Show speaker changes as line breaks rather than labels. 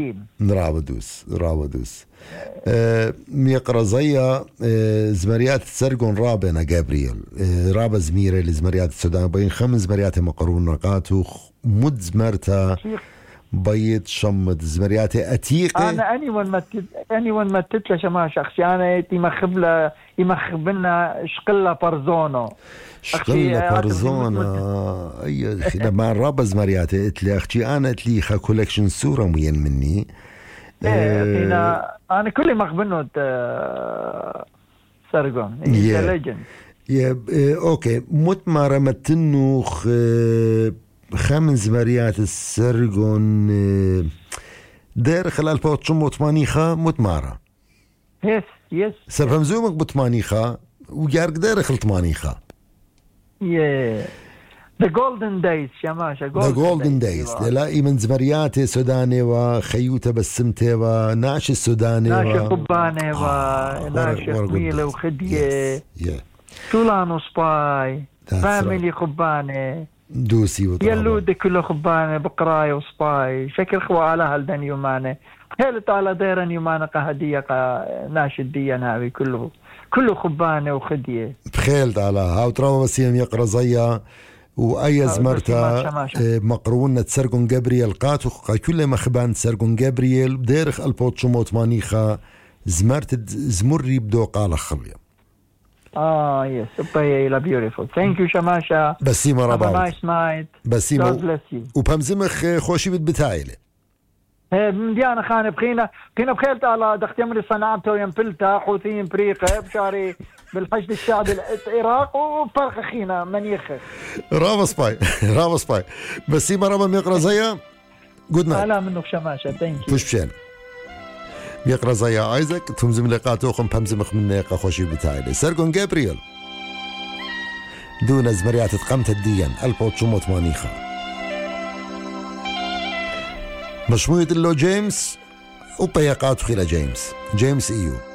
رابدوس ميقرا زيا زمريات تسرقون رابنا جابرييل رابا زميرة لزمريات السودان بين 5 زمريات مقرون رقاتو مد زمرتا بيض شمت زمريات أتيقة
أنا أني وان ما تتلش ما شخصي أنا يمخبنا شقلة برزونو
أي لما رابا زمريات إتلي أختي أنا إتلي خا كولكشن صورة مين مني
أنا كل مخبنه سرقون
أوكي متمارة متنوخ 5 زمريات السرقون دير خلال بوت شموت مانيخا متمارة
يس
سبهم زومك بتمانيخا ويارك دير خلط مانيخا
The golden days شماشة
The golden days لا من زمرياتي سوداني وخيوتة بسمتي وناش السوداني
ناش قباني وناش ميلة وخدية تولانو سباي فاميلي قباني
دوسي وطابة
يلو دي كله خباني بقراي وسباي شكل خوا على هالدن يوماني خيلت على ديرن يوماني قهدية ناش الديان هاوي كله خباني وخدية
بخيلت على هاو تراما بسيم يقرأ زيا وأي زمرتا مقرونة تسرقون جابرييل قاتو كل مخبان تسرقون جابرييل ديرخ البوتشموت مانيخا زمرت زمري بدو قال خريا
yes super beautiful thank you شماشة
بسيمة رباوت
nice night
بسيمة وبمزمخ خوشي بتاعيلي
مديانا خانة بخينا بخيلت على دختي من صنعته ينفلتها حوثيين بريقة بشاري بالحشد الشعبي العراق وفرخ خينا منيخ
رابا سباي بسيمة رابا ميقرا زيا good night
لا منك شماشة thank you
توش بشين ميقرا زيا ايزك تمزم لقاتوخم بمزمخ من نيقا خوشي بتاعيلي سرقون جابرييل دون زمريات تقمت الديان البوتشموت مانيخا مشموية اللو جيمس وبيقات خيلا جيمس إيو